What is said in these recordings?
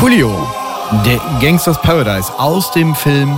Coolio, der Gangsters Paradise aus dem Film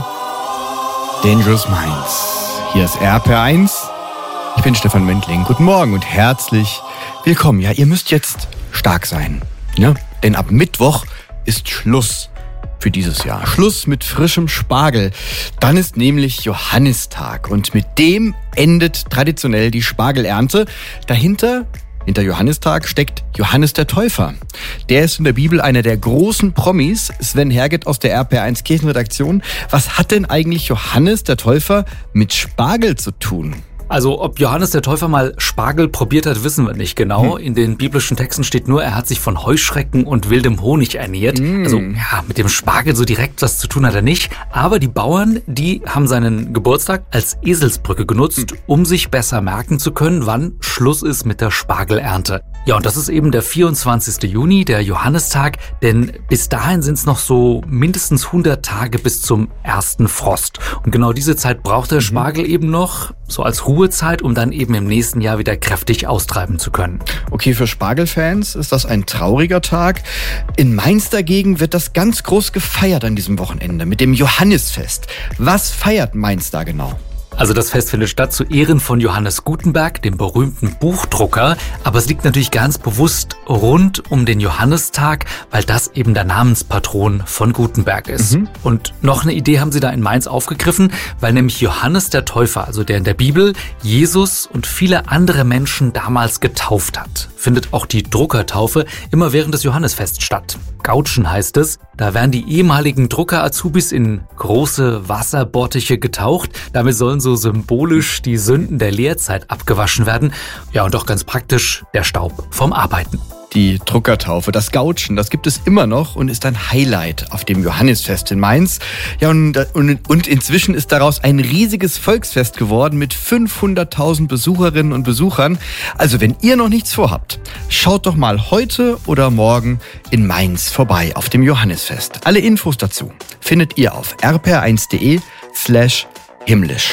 Dangerous Minds. Hier ist RPR1. Ich bin Stefan Wendling. Guten Morgen und herzlich willkommen. Ja, ihr müsst jetzt stark sein, ne? Denn ab Mittwoch ist Schluss für dieses Jahr. Schluss mit frischem Spargel. Dann ist nämlich Johannistag und mit dem endet traditionell die Spargelernte. Hinter Johannistag steckt Johannes der Täufer. Der ist in der Bibel einer der großen Promis. Sven Herget aus der RPR1 Kirchenredaktion. Was hat denn eigentlich Johannes der Täufer mit Spargel zu tun? Also ob Johannes der Täufer mal Spargel probiert hat, wissen wir nicht genau. In den biblischen Texten steht nur, er hat sich von Heuschrecken und wildem Honig ernährt. Also ja, mit dem Spargel so direkt was zu tun hat er nicht. Aber die Bauern, die haben seinen Geburtstag als Eselsbrücke genutzt, um sich besser merken zu können, wann Schluss ist mit der Spargelernte. Ja, und das ist eben der 24. Juni, der Johannistag, denn bis dahin sind es noch so mindestens 100 Tage bis zum ersten Frost. Und genau diese Zeit braucht der Spargel eben noch, so als Ruhezeit, um dann eben im nächsten Jahr wieder kräftig austreiben zu können. Okay, für Spargelfans ist das ein trauriger Tag. In Mainz dagegen wird das ganz groß gefeiert an diesem Wochenende mit dem Johannisfest. Was feiert Mainz da genau? Also das Fest findet statt zu Ehren von Johannes Gutenberg, dem berühmten Buchdrucker. Aber es liegt natürlich ganz bewusst rund um den Johannistag, weil das eben der Namenspatron von Gutenberg ist. Und noch eine Idee haben sie da in Mainz aufgegriffen, weil nämlich Johannes der Täufer, also der in der Bibel, Jesus und viele andere Menschen damals getauft hat. Findet auch die Druckertaufe immer während des Johannisfests statt. Gautschen heißt es. Da werden die ehemaligen Drucker-Azubis in große Wasserbottiche getaucht. Damit sollen so symbolisch die Sünden der Lehrzeit abgewaschen werden. Ja, und auch ganz praktisch der Staub vom Arbeiten. Die Druckertaufe, das Gautschen, das gibt es immer noch und ist ein Highlight auf dem Johannisfest in Mainz. Ja, und inzwischen ist daraus ein riesiges Volksfest geworden mit 500.000 Besucherinnen und Besuchern. Also wenn ihr noch nichts vorhabt, schaut doch mal heute oder morgen in Mainz vorbei auf dem Johannisfest. Alle Infos dazu findet ihr auf rpr1.de/himmlisch.